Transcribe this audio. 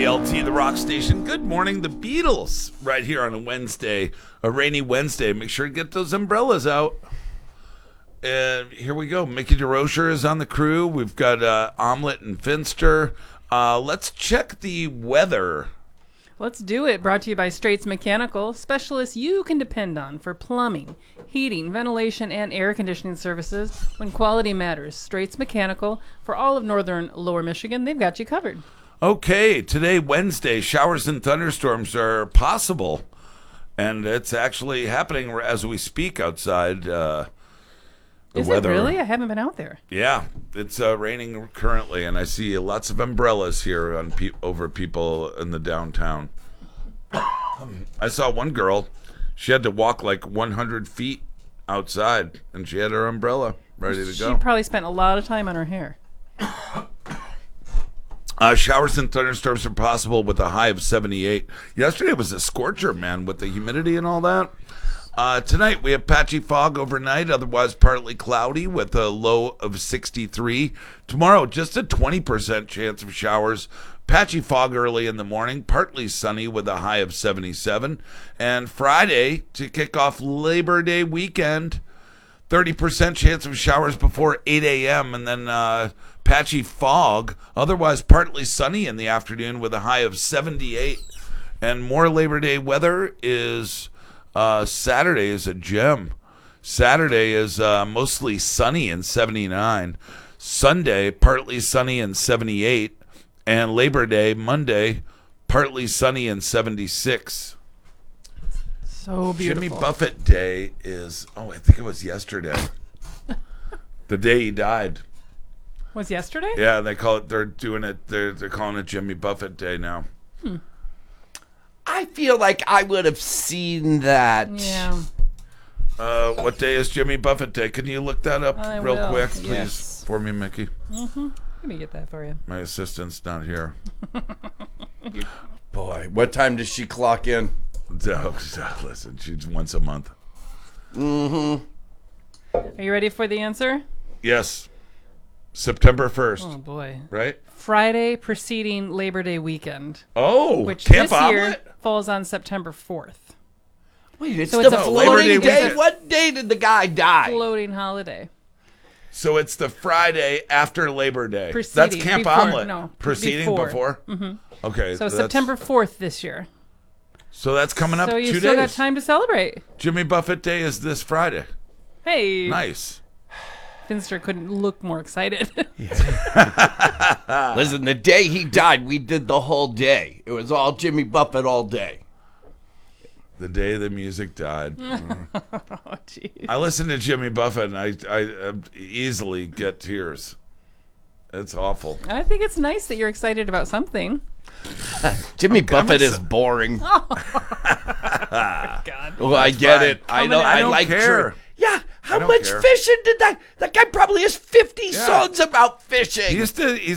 WKLT, the rock station. Good morning, the Beatles, right here on a Wednesday, a rainy Wednesday. Make sure to get those umbrellas out. And here we go. Mickey DeRocher is on the crew. We've got Omelette and Finster. Let's check the weather. Let's do it. Brought to you by Straits Mechanical, specialists you can depend on for plumbing, heating, ventilation, and air conditioning services when quality matters. Straits Mechanical, for all of northern Lower Michigan, they've got you covered. Okay, today, Wednesday, showers and thunderstorms are possible. And it's actually happening as we speak outside. Is weather. It really? I haven't been out there. Yeah, it's raining currently, and I see lots of umbrellas here on over people in the downtown. I saw one girl; she had to walk like 100 feet outside, and she had her umbrella ready to go. She probably spent a lot of time on her hair. Showers and thunderstorms are possible with a high of 78. Yesterday was a scorcher, man, with the humidity and all that. Tonight we have patchy fog overnight, otherwise partly cloudy with a low of 63. Tomorrow, just a 20% chance of showers. Patchy fog early in the morning, partly sunny with a high of 77. And Friday, to kick off Labor Day weekend, 30% chance of showers before 8 a.m. and then patchy fog, otherwise partly sunny in the afternoon with a high of 78. And more Labor Day weather is... Saturday is a gem. Saturday is mostly sunny and 79. Sunday, partly sunny and 78. And Labor Day, Monday, partly sunny and 76. So beautiful. Jimmy Buffett Day is, I think it was yesterday. The day he died. Was yesterday? Yeah, they're calling it Jimmy Buffett Day now. I feel like I would have seen that. Yeah. What day is Jimmy Buffett Day? Can you look that up real will. quick, please, Yes. for me, Mickey? Mm-hmm. Let me get that for you. My assistant's not here. Boy, what time does she clock in? Listen, she's once a month. Are you ready for the answer? Yes. September 1st. Oh, boy. Right? Friday preceding Labor Day weekend. Oh, which Camp this year Omelet? falls on September 4th. Wait, it's So the it's a floating Labor Day day? weekend. What day did the guy die? Floating holiday. So it's the Friday after Labor Day. Preceding, That's Camp before, Omelet. no, Preceding before? Mm-hmm. Okay. So September 4th this year. So that's coming up So you 2 still days. got time to celebrate. Jimmy Buffett Day is this Friday. Hey. Nice. Finster couldn't look more excited. Listen, the day he died, we did the whole day. It was all Jimmy Buffett all day. The day the music died. Oh, jeez. I listen to Jimmy Buffett and I easily get tears. It's awful. I think it's nice that you're excited about something. Jimmy Buffett is boring. God. Well, I get fine. it. I Coming know. in. I I don't like care. Yeah, how don't much care. fishing did that guy probably has 50 songs about fishing. He's